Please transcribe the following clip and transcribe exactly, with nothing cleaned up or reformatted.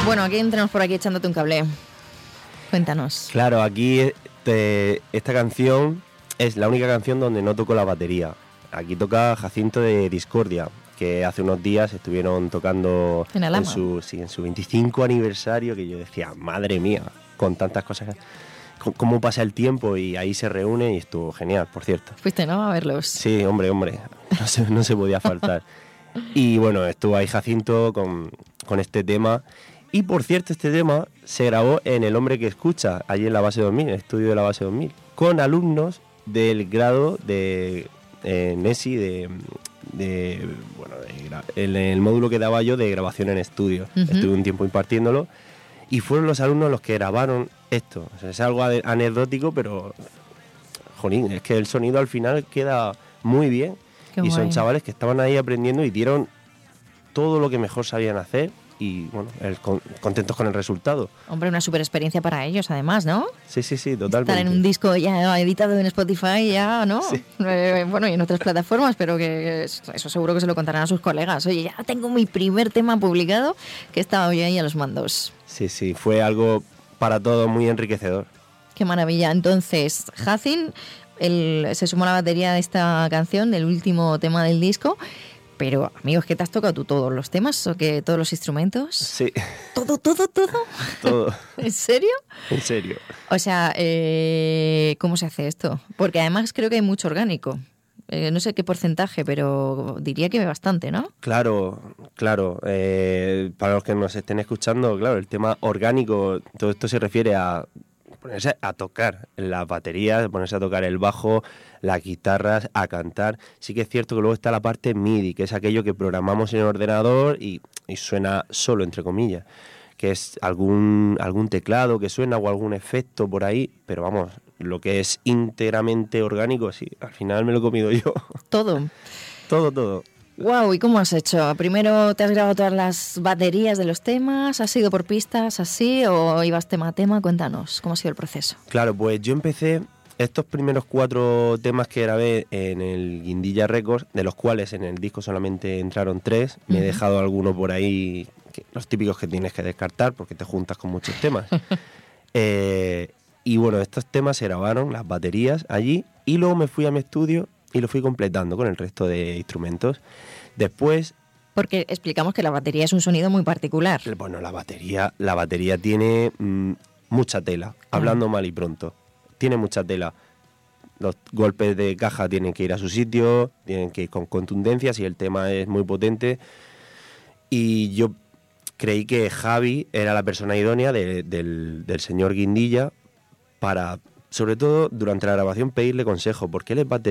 Bueno, aquí tenemos por aquí echándote un cable. Cuéntanos. Claro, aquí te, esta canción es la única canción donde no toco la batería. Aquí toca Jacinto de Discordia, que hace unos días estuvieron tocando en, en, su, sí, en su veinticinco aniversario, que yo decía, madre mía, con tantas cosas, cómo pasa el tiempo, y ahí se reúne y estuvo genial, por cierto. ¿Fuiste, no, a verlos? Sí, hombre, hombre, no se, no se podía faltar. Y bueno, estuvo ahí Jacinto con, con este tema. Y por cierto, este tema se grabó en El Hombre que Escucha, allí en la base dos mil, el estudio de la base dos mil, con alumnos del grado de eh, Nesi, de, de, bueno, de, en el módulo que daba yo de grabación en estudio. Uh-huh. Estuve un tiempo impartiéndolo y fueron los alumnos los que grabaron esto. O sea, es algo anecdótico, pero, jolín, es que el sonido al final queda muy bien. Qué y guay. Son chavales que estaban ahí aprendiendo y dieron todo lo que mejor sabían hacer. Y bueno, el, con, contentos con el resultado. Hombre, una super experiencia para ellos, además, ¿no? Sí, sí, sí, totalmente. Estar en un disco ya editado en Spotify, ya, ¿no? Sí. Eh, bueno, y en otras plataformas, pero que eso seguro que se lo contarán a sus colegas. Oye, ya tengo mi primer tema publicado, que estaba yo ahí a los mandos. Sí, sí, fue algo para todos muy enriquecedor. Qué maravilla. Entonces, Jacin, el, se sumó a la batería de esta canción, del último tema del disco. Pero, amigos, ¿qué te has tocado tú? ¿Todos los temas o que todos los instrumentos? Sí. ¿Todo, todo, todo? Todo. ¿En serio? En serio. O sea, eh, ¿cómo se hace esto? Porque además creo que hay mucho orgánico. Eh, no sé qué porcentaje, pero diría que bastante, ¿no? Claro, claro. Eh, para los que nos estén escuchando, claro, el tema orgánico, todo esto se refiere a ponerse a tocar las baterías, ponerse a tocar el bajo, las guitarras, a cantar. Sí que es cierto que luego está la parte MIDI, que es aquello que programamos en el ordenador y, y suena solo, entre comillas, que es algún, algún teclado que suena o algún efecto por ahí, pero vamos, lo que es íntegramente orgánico, sí, al final me lo he comido yo. Todo. todo, todo. Wow, ¿y cómo has hecho? ¿Primero te has grabado todas las baterías de los temas? ¿Has ido por pistas así o ibas tema a tema? Cuéntanos, ¿cómo ha sido el proceso? Claro, pues yo empecé estos primeros cuatro temas que grabé en el Guindilla Records, de los cuales en el disco solamente entraron tres. Me uh-huh. he dejado algunos por ahí, que, los típicos que tienes que descartar porque te juntas con muchos temas. eh, y bueno, estos temas se grabaron, las baterías allí, y luego me fui a mi estudio y lo fui completando con el resto de instrumentos. Después... Porque explicamos que la batería es un sonido muy particular. Bueno, la batería, la batería tiene mmm, mucha tela, hablando uh-huh. mal y pronto. Tiene mucha tela. Los golpes de caja tienen que ir a su sitio, tienen que ir con contundencia si el tema es muy potente. Y yo creí que Javi era la persona idónea de, del, del señor Guindilla para, sobre todo durante la grabación, pedirle consejo, porque él es baterista.